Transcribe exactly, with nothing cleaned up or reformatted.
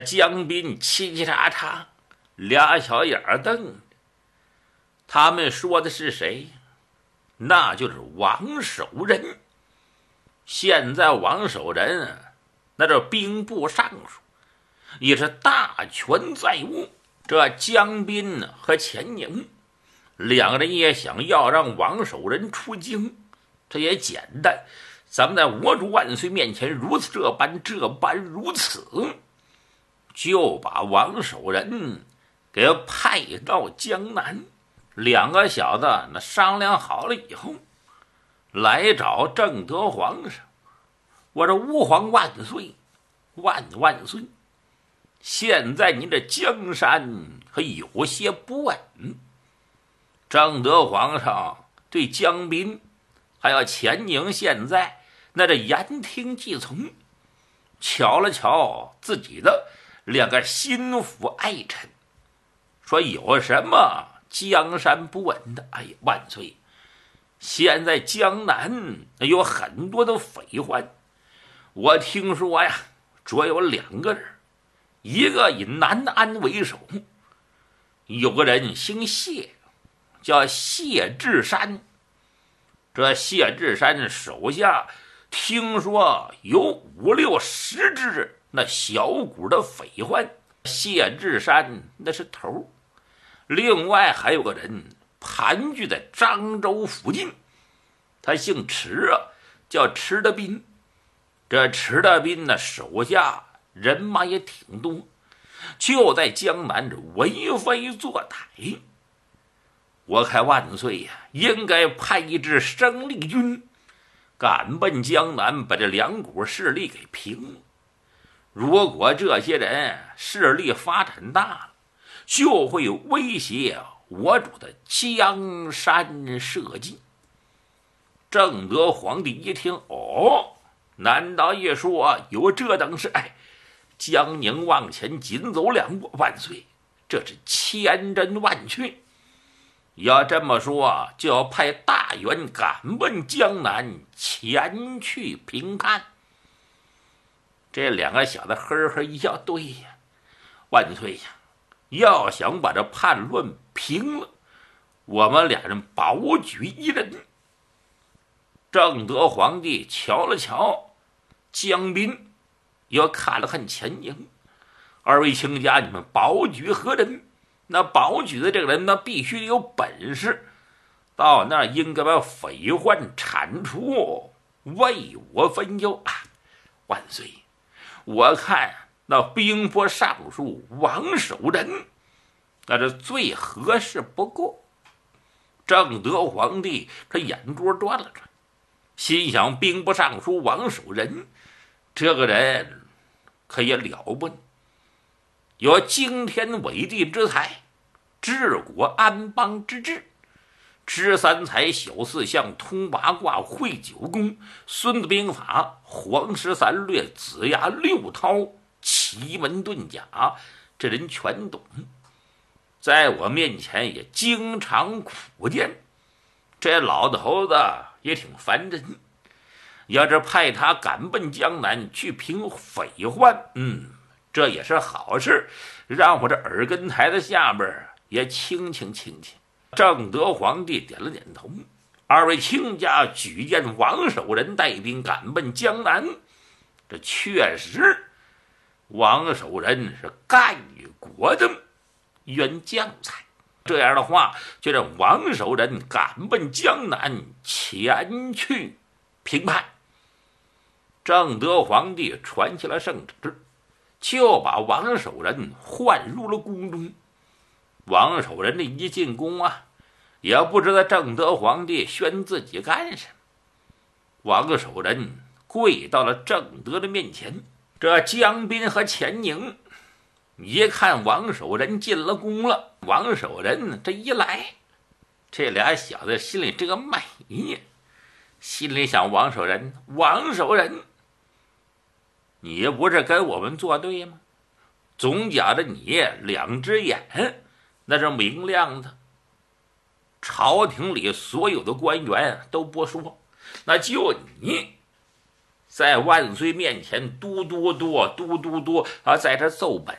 江斌嘁嘁喳喳，俩小眼儿瞪着。他们说的是谁？那就是王守仁。现在王守仁啊，那这兵部尚书也是大权在握。这江斌和钱宁两个人也想要让王守仁出京，这也简单。咱们在我主万岁面前如此这般这般如此，就把王守仁给派到江南。两个小子那商量好了以后，来找正德皇上。我说吾皇万岁，万万岁！现在您这江山可有些不稳。正德皇上对江斌还有钱宁现在那这言听计从，瞧了瞧自己的两个心腹爱臣，说有什么江山不稳的？哎呀，万岁！现在江南有很多的匪患，我听说呀，主要有两个人，一个以南安为首，有个人姓谢，叫谢志山。这谢志山手下听说有五六十只那小股的匪患，谢志山那是头。另外还有个人盘踞在漳州附近，他姓池啊，叫池德斌。这池德斌呢，手下人马也挺多，就在江南这为非作歹。我看万岁呀、啊，应该派一支生力军赶奔江南，把这两股势力给平了。如果这些人势力发展大了，就会威胁我主的江山社稷。正德皇帝一听，哦，难道一说有这等事？哎，江宁往前紧走两步，万岁，这是千真万确。要这么说，就要派大员赶奔江南，前去平叛。这两个小子呵呵一笑，对呀，万岁呀，要想把这叛乱平了，我们俩人保举一人。正德皇帝瞧了瞧江斌，又看了看钱宁，二位卿家，你们保举何人？那保举的这个人呢，必须有本事，到那儿应该把匪患铲除，为我分忧啊！万岁，我看那兵部尚书王守仁，那是最合适不过。正德皇帝他眼珠转了转，心想兵部尚书王守仁这个人可也了不得，有惊天伟地之才，治国安邦之志，知三才，晓四象，通八卦，会九宫，孙子兵法，黄石三略，子牙六韬，奇门遁甲，这人全懂。在我面前也经常苦谏，这老头子也挺烦人。要是派他赶奔江南去平匪患，嗯，这也是好事，让我这耳根台子下边也清清清清。正德皇帝点了点头，二位卿家举荐王守仁带兵赶奔江南，这确实王守仁是干预国的原将才。这样的话，就让王守仁赶奔江南，前去平叛。正德皇帝传下了圣旨，就把王守仁唤入了宫中。王守仁这一进宫啊，也不知道正德皇帝宣自己干什么。王守仁跪到了正德的面前，这江斌和钱宁一看王守仁进了宫了，王守仁这一来，这俩小子心里这个美呀，心里想王守仁，王守仁，你不是跟我们作对吗？总觉着你两只眼那是明亮的，朝廷里所有的官员都不说，那就你在万岁面前嘟嘟嘟嘟嘟嘟啊，在这奏本。